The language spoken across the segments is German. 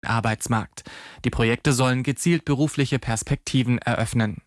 Arbeitsmarkt. Die Projekte sollen gezielt berufliche Perspektiven eröffnen.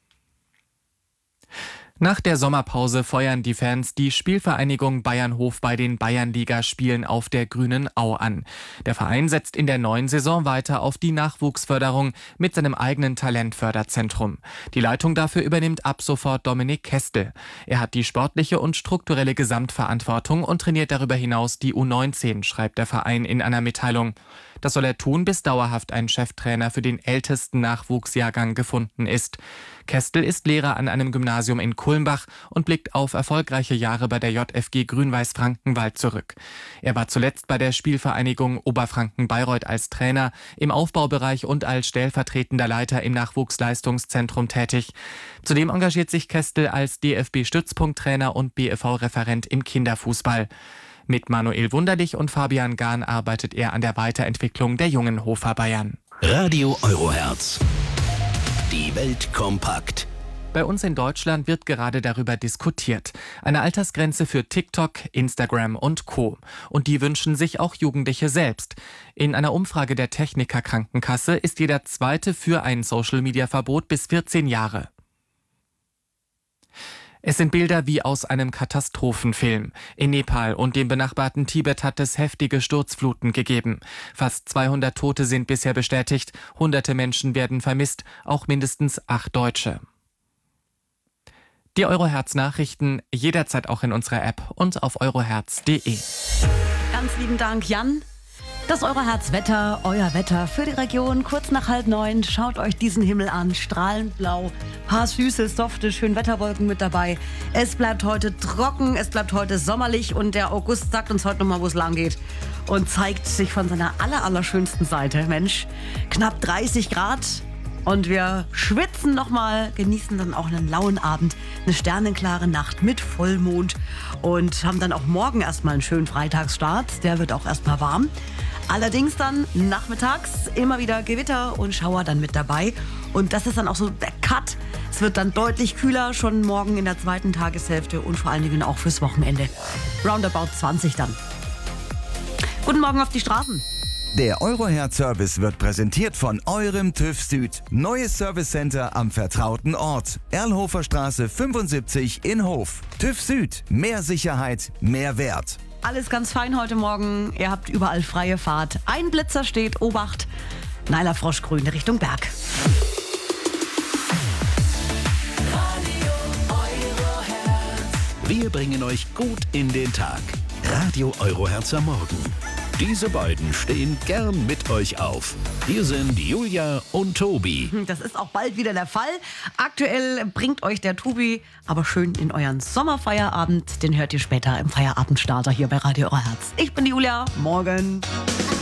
Nach der Sommerpause feuern die Fans die Spielvereinigung Bayernhof bei den Bayernligaspielen auf der Grünen Au an. Der Verein setzt in der neuen Saison weiter auf die Nachwuchsförderung mit seinem eigenen Talentförderzentrum. Die Leitung dafür übernimmt ab sofort Dominik Kestel. Er hat die sportliche und strukturelle Gesamtverantwortung und trainiert darüber hinaus die U19, schreibt der Verein in einer Mitteilung. Das soll er tun, bis dauerhaft ein Cheftrainer für den ältesten Nachwuchsjahrgang gefunden ist. Kestel ist Lehrer an einem Gymnasium in Kulmbach und blickt auf erfolgreiche Jahre bei der JFG Grün-Weiß-Frankenwald zurück. Er war zuletzt bei der Spielvereinigung Oberfranken-Bayreuth als Trainer, im Aufbaubereich und als stellvertretender Leiter im Nachwuchsleistungszentrum tätig. Zudem engagiert sich Kestel als DFB-Stützpunkttrainer und BFV-Referent im Kinderfußball. Mit Manuel Wunderlich und Fabian Gahn arbeitet er an der Weiterentwicklung der jungen Hofer Bayern. Radio Euroherz. Die Welt kompakt. Bei uns in Deutschland wird gerade darüber diskutiert. Eine Altersgrenze für TikTok, Instagram und Co. Und die wünschen sich auch Jugendliche selbst. In einer Umfrage der Techniker Krankenkasse ist jeder Zweite für ein Social-Media-Verbot bis 14 Jahre. Es sind Bilder wie aus einem Katastrophenfilm. In Nepal und dem benachbarten Tibet hat es heftige Sturzfluten gegeben. Fast 200 Tote sind bisher bestätigt, hunderte Menschen werden vermisst, auch mindestens 8 Deutsche. Die Euroherz-Nachrichten jederzeit auch in unserer App und auf euroherz.de. Ganz lieben Dank, Jan. Das Euroherz-Wetter, euer Wetter für die Region. Kurz nach 8:30, schaut euch diesen Himmel an, strahlend blau, paar süße, softe, schön Wetterwolken mit dabei. Es bleibt heute trocken, es bleibt heute sommerlich und der August sagt uns heute nochmal, wo es lang geht und zeigt sich von seiner allerschönsten Seite. Mensch, knapp 30 Grad und wir schwitzen nochmal, genießen dann auch einen lauen Abend, eine sternenklare Nacht mit Vollmond und haben dann auch morgen erstmal einen schönen Freitagsstart. Der wird auch erstmal warm. Allerdings dann nachmittags immer wieder Gewitter und Schauer dann mit dabei. Und das ist dann auch so der Cut. Es wird dann deutlich kühler, schon morgen in der zweiten Tageshälfte und vor allen Dingen auch fürs Wochenende. Roundabout 20 dann. Guten Morgen auf die Straßen. Der Euroherz-Service wird präsentiert von eurem TÜV Süd. Neues Servicecenter am vertrauten Ort. Erlhofer Straße 75 in Hof. TÜV Süd. Mehr Sicherheit, mehr Wert. Alles ganz fein heute Morgen. Ihr habt überall freie Fahrt. Ein Blitzer steht, Obacht. Naila Froschgrün Richtung Berg. Wir bringen euch gut in den Tag. Radio Euroherz am Morgen. Diese beiden stehen gern mit euch auf. Hier sind Julia und Tobi. Das ist auch bald wieder der Fall. Aktuell bringt euch der Tobi aber schön in euren Sommerfeierabend. Den hört ihr später im Feierabendstarter hier bei Radio Euroherz. Ich bin Julia. Morgen.